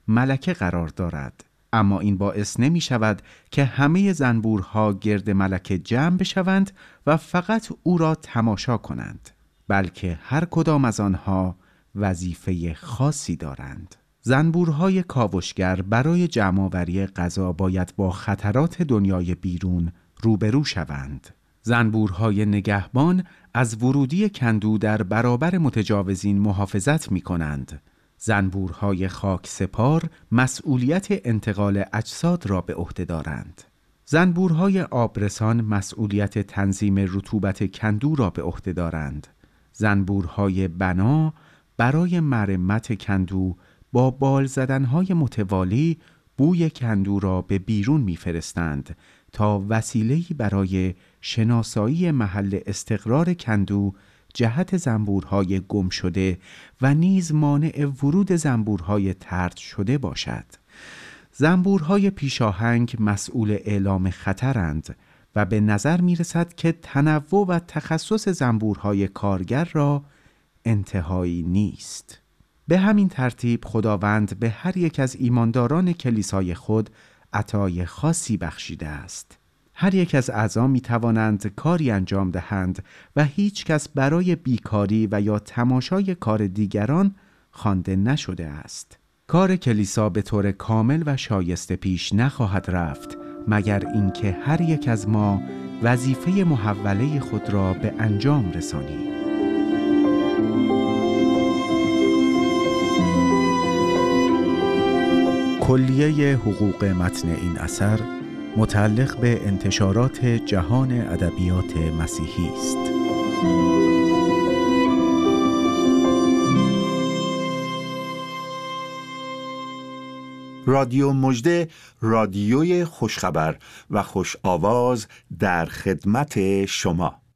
ملکه قرار دارد، اما این باعث نمی شود که همه زنبورها گرد ملکه جمع بشوند و فقط او را تماشا کنند، بلکه هر کدام از آنها وظیفه خاصی دارند. زنبورهای کاوشگر برای جمع‌آوری غذا باید با خطرات دنیای بیرون روبرو شوند. زنبورهای نگهبان از ورودی کندو در برابر متجاوزین محافظت می کنند. زنبورهای خاکسپار مسئولیت انتقال اجساد را به عهده دارند. زنبورهای آبرسان مسئولیت تنظیم رطوبت کندو را به عهده دارند. زنبورهای بنا برای مرمت کندو با بال زدنهای متوالی بوی کندو را به بیرون می‌فرستند تا وسیله‌ای برای شناسایی محل استقرار کندو جهت زنبورهای گم شده و نیز مانع ورود زنبورهای طرد شده باشد. زنبورهای پیشاهنگ مسئول اعلام خطرند و به نظر می رسد که تنوع و تخصص زنبورهای کارگر را انتهایی نیست. به همین ترتیب خداوند به هر یک از ایمانداران کلیسای خود عطای خاصی بخشیده است. هر یک از اعضا می توانند کاری انجام دهند و هیچ کس برای بیکاری و یا تماشای کار دیگران خوانده نشده است. کار کلیسا به طور کامل و شایسته پیش نخواهد رفت مگر اینکه هر یک از ما وظیفه محوله خود را به انجام رسانیم. کلیه حقوق متن این اثر متعلق به انتشارات جهان ادبیات مسیحی است. رادیو مژده، رادیوی خوشخبر و خوش آواز در خدمت شما.